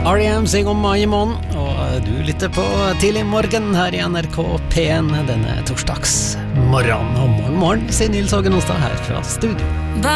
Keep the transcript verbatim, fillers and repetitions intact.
R E M synger om mai i måneden, og du lytter på Tidlig morgen her i N R K P en denne torsdags morgen. Og morgen, morgen, sier Nils Hågen Ostad her fra studio.